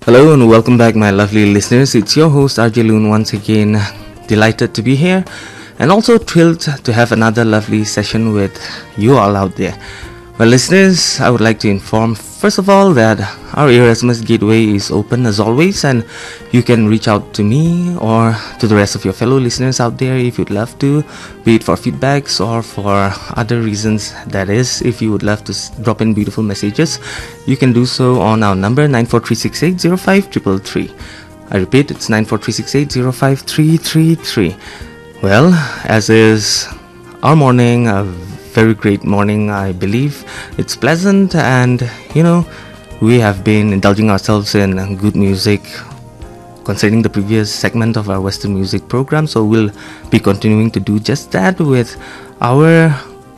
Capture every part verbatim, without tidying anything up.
Hello and welcome back, my lovely listeners. It's your host R J Loon once again. Delighted to be here and also thrilled to have another lovely session with you all out there. Well, listeners, I would like to inform first of all that our Erasmus Gateway is open as always, and you can reach out to me or to the rest of your fellow listeners out there if you'd love to, be it for feedbacks or for other reasons. That is, if you would love to s- drop in beautiful messages, you can do so on our number nine four three six eight zero five three three. I repeat, it's nine four three six eight zero five three three three. Well, as is our morning, a very great morning, I believe. It's pleasant, and you know, we have been indulging ourselves in good music concerning the previous segment of our Western music program, so we'll be continuing to do just that with our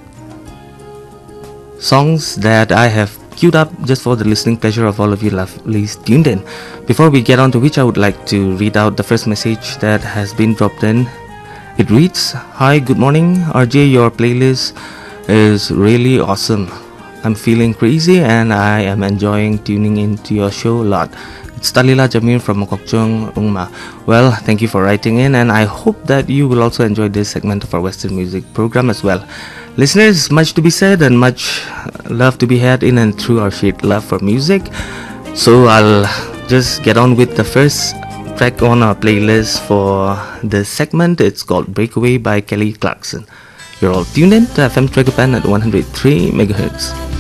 songs that I have queued up just for the listening pleasure of all of you lovely tuned in. Before we get on to which, I would like to read out the first message that has been dropped in. It reads, "Hi, good morning, R J. Your playlist is really awesome. I'm feeling crazy and I am enjoying tuning into your show a lot. It's Talila Jamir from Mokokchung, Ungma." Well, thank you for writing in, and I hope that you will also enjoy this segment of our Western music program as well. Listeners, much to be said and much love to be had in and through our shared love for music. So I'll just get on with the first track on our playlist for this segment. It's called Breakaway by Kelly Clarkson. You're all tuned in to F M Tragapan at one hundred three megahertz.